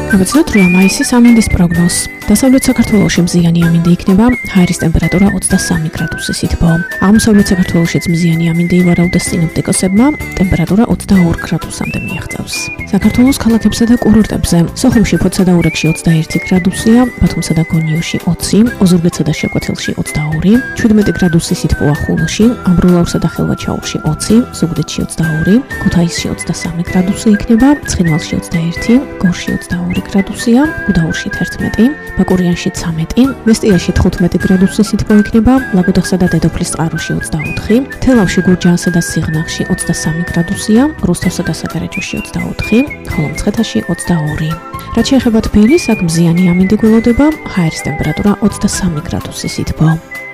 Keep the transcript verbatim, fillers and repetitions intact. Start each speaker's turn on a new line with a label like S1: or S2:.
S1: Გავაცნოთ რვა მაისის ამინდის პროგნოზს. დასავლეთ საქართველოში მზიანი ამინდი იქნება, ჰაერის ტემპერატურა ოცდასამი გრადუსი სითბო. აღმოსავლეთ საქართველოშიც მზიანი ამინდი ივარაუდეს სინოპტიკოსებმა, ტემპერატურა ოცდაორ გრადუსამდე მიაღწევს. საქართველოს ქალაქებსა და კურორტებზე სოხუმში, ფოთსა და ურეკში ოცდაერთი გრადუსია, ბათუმსა და გონიოში ოცი, ოზურგეთსა და შეკვეთილში ოცდაორი, შვიდმეტი გრადუსი სითბოა ხულოში, ამბროლაურსა და ხელვაჩაურში ოცი, ზუგდიდში ოცდაორი, ქუთაისში ოცდასამი გრადუსი იქნება, ცხინვალში ოცდაერთი, გორში ოცდაორი გრადუსია, გუდაურში თერთმეტი, ბაკურიანში ცამეტი, მესტიაში თხუთმეტი გრადუსი სითბო იქნება, ლაგოდეხსა და დედოფლის წყაროში ოცდაოთხი, თელავში, გურჯაანსა და სიღნაღში ოცდასამი გრადუსია, რუსთავსა და საგარეჯოში ოცდაოთხი, ხოლო მცხეთაში ოცდაორი. რაც შეეხება თბილისს, აქ მზიანი ამინდი გველოდება, ჰაერის ტემპერატურა ოცდასამი გრადუსი სითბო.